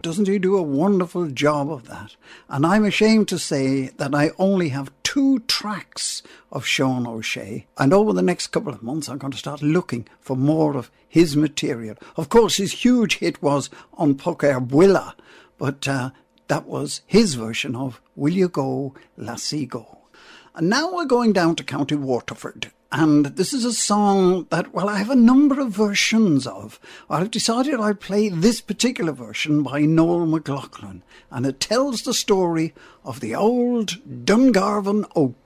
doesn't he do a wonderful job of that? And I'm ashamed to say that I only have 2 tracks of Sean O'Shea, and over the next couple of months I'm going to start looking for more of his material. Of course, his huge hit was on Poker Bwilla, but that was his version of Will You Go, Lassie Go. And now we're going down to County Waterford. And this is a song that, well, I have a number of versions of. I've decided I'll play this particular version by Noel McLaughlin. And it tells the story of the old Dungarvan oak